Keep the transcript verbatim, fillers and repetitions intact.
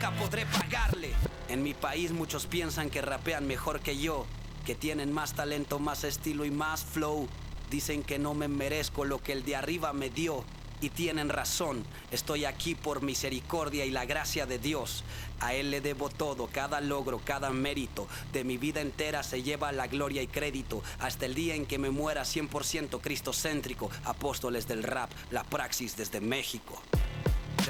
nunca podré pagarle. En mi país muchos piensan que rapean mejor que yo, que tienen más talento, más estilo y más flow. Dicen que no me merezco lo que el de arriba me dio. Y tienen razón, estoy aquí por misericordia y la gracia de Dios. A Él le debo todo, cada logro, cada mérito. De mi vida entera se lleva la gloria y crédito. Hasta el día en que me muera cien por ciento cristocéntrico. Apóstoles del rap, la praxis desde México.